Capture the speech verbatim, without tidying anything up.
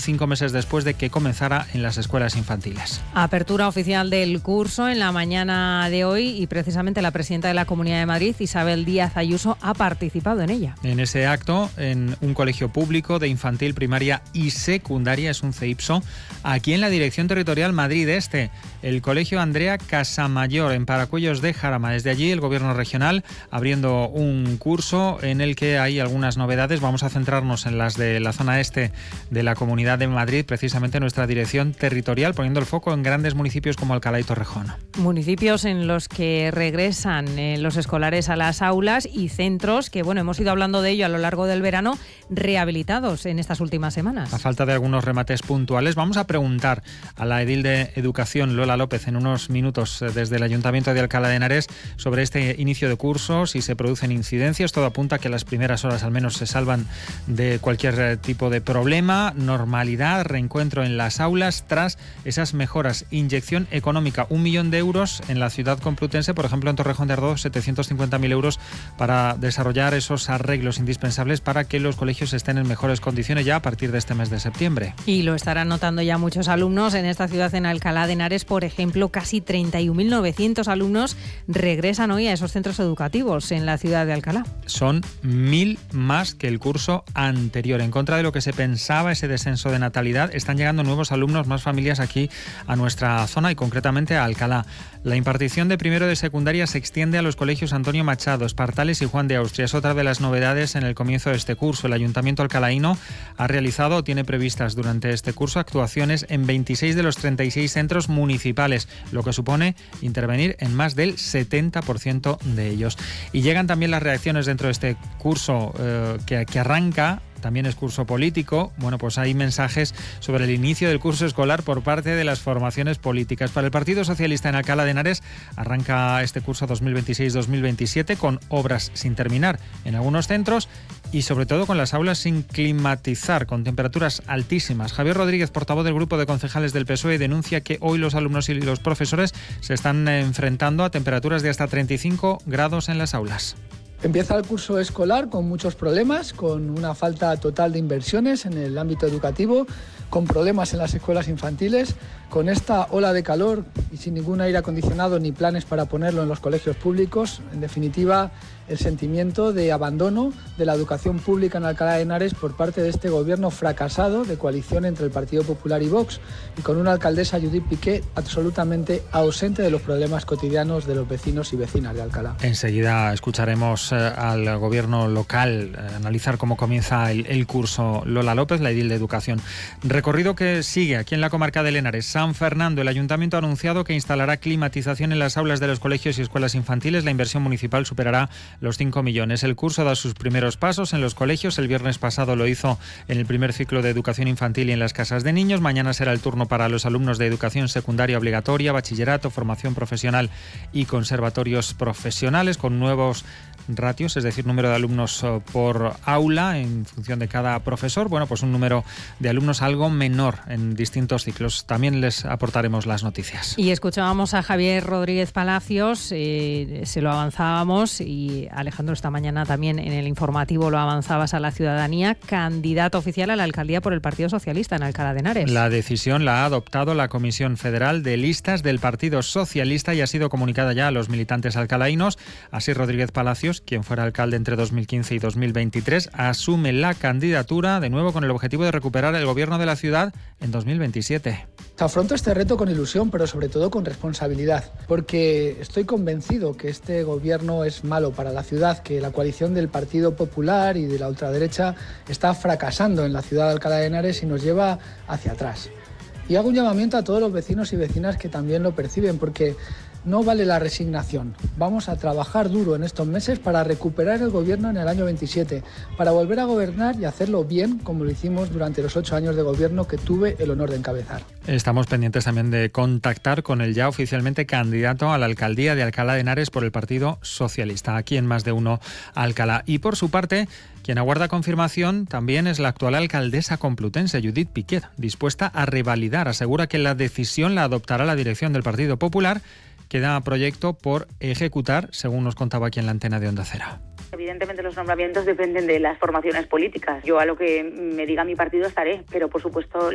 cinco meses después de que comenzara en las escuelas infantiles. Apertura oficial del curso en la mañana de hoy y precisamente la presidenta de la Comunidad de Madrid, Isabel Díaz Ayuso, ha participado en ella. En ese acto, en un colegio público de infantil, primaria y secundaria, es un CEIPSO, aquí en la Dirección Territorial Madrid Este, el Colegio Andrea Casamayor, en Paracuellos de Jarama. Desde allí, el Gobierno regional abriendo un curso en el que hay algunas novedades. Vamos a centrarnos en las de la zona este de la Comunidad de Madrid, precisamente nuestra Dirección Territorial, poniendo el foco en grandes municipios como Alcalá y Torrejón. Municipios en los que regresan eh, los escolares a las aulas y centros que, bueno, hemos ido hablando de ello a lo largo del verano, rehabilitados en estas últimas semanas. A falta de algunos remates puntuales, vamos a preguntar a la edil de Educación, Lola López, en unos minutos desde el Ayuntamiento de Alcalá de Henares sobre este inicio de curso, si se producen incidencias. Todo apunta a que las primeras horas al menos se salvan de cualquier tipo de problema. Normalidad, reencuentro en las aulas tras esas mejoras. Inyección económica, un millón de euros en la ciudad complutense, por ejemplo en Torrejón de Ardoz, setecientos cincuenta mil euros para desarrollar esos arreglos indispensables para que los colegios estén en mejores condiciones ya a partir de este mes de septiembre. Y lo estarán notando ya muchos alumnos en esta ciudad, en Alcalá de Henares, por ejemplo, casi treinta y un mil novecientos alumnos regresan hoy a esos centros educativos en la ciudad de Alcalá. Son mil más que el curso anterior. En contra de lo que se pensaba, ese descenso de natalidad, están llegando nuevos alumnos, más familias aquí a nuestra zona y concretamente a Alcalá. La impartición de primero de secundaria se extiende a los colegios Antonio Machado, Espartales y Juan de Austria. Es otra de las novedades en el comienzo de este curso. El Ayuntamiento alcalaíno ha realizado o tiene previstas durante este curso actuaciones en veintiséis de los treinta y seis centros municipales, lo que supone intervenir en más del setenta por ciento de ellos. Y llegan también las reacciones dentro de este curso eh, que, que arranca. También es curso político. Bueno, pues hay mensajes sobre el inicio del curso escolar por parte de las formaciones políticas. Para el Partido Socialista en Alcalá de Henares arranca este curso dos mil veintiséis dos mil veintisiete con obras sin terminar en algunos centros y sobre todo con las aulas sin climatizar, con temperaturas altísimas. Javier Rodríguez, portavoz del grupo de concejales del P S O E, denuncia que hoy los alumnos y los profesores se están enfrentando a temperaturas de hasta treinta y cinco grados en las aulas. Empieza el curso escolar con muchos problemas, con una falta total de inversiones en el ámbito educativo, con problemas en las escuelas infantiles, con esta ola de calor y sin ningún aire acondicionado ni planes para ponerlo en los colegios públicos. En definitiva, el sentimiento de abandono de la educación pública en Alcalá de Henares por parte de este gobierno fracasado de coalición entre el Partido Popular y Vox, y con una alcaldesa, Judith Piqué, absolutamente ausente de los problemas cotidianos de los vecinos y vecinas de Alcalá. Enseguida escucharemos eh, al gobierno local eh, analizar cómo comienza el, el curso. Lola López, la edil de Educación. Recorrido que sigue aquí en la comarca de Henares. San Fernando, el ayuntamiento ha anunciado que instalará climatización en las aulas de los colegios y escuelas infantiles. La inversión municipal superará los cinco millones. El curso da sus primeros pasos en los colegios. El viernes pasado lo hizo en el primer ciclo de educación infantil y en las casas de niños. Mañana será el turno para los alumnos de educación secundaria obligatoria, bachillerato, formación profesional y conservatorios profesionales, con nuevos ratios, es decir, número de alumnos por aula en función de cada profesor. Bueno, pues un número de alumnos algo menor en distintos ciclos. También les aportaremos las noticias. Y escuchábamos a Javier Rodríguez Palacios, eh, se lo avanzábamos, y Alejandro esta mañana también en el informativo lo avanzabas a la ciudadanía, candidato oficial a la alcaldía por el Partido Socialista en Alcalá de Henares. La decisión la ha adoptado la Comisión Federal de Listas del Partido Socialista y ha sido comunicada ya a los militantes alcalaínos. Así, Rodríguez Palacios, quien fuera alcalde entre dos mil quince y dos mil veintitrés, asume la candidatura de nuevo con el objetivo de recuperar el gobierno de la ciudad en dos mil veintisiete. Afronto este reto con ilusión, pero sobre todo con responsabilidad, porque estoy convencido que este gobierno es malo para la ciudad, que la coalición del Partido Popular y de la ultraderecha está fracasando en la ciudad de Alcalá de Henares y nos lleva hacia atrás. Y hago un llamamiento a todos los vecinos y vecinas que también lo perciben, porque no vale la resignación. Vamos a trabajar duro en estos meses para recuperar el gobierno en el año veintisiete, para volver a gobernar y hacerlo bien, como lo hicimos durante los ocho años de gobierno que tuve el honor de encabezar. Estamos pendientes también de contactar con el ya oficialmente candidato a la alcaldía de Alcalá de Henares por el Partido Socialista, aquí en Más de Uno Alcalá. Y por su parte, quien aguarda confirmación también es la actual alcaldesa complutense, Judith Piqué, dispuesta a revalidar. Asegura que la decisión la adoptará la dirección del Partido Popular. Queda proyecto por ejecutar, según nos contaba aquí en la antena de Onda Cero. Evidentemente los nombramientos dependen de las formaciones políticas. Yo a lo que me diga mi partido estaré, pero por supuesto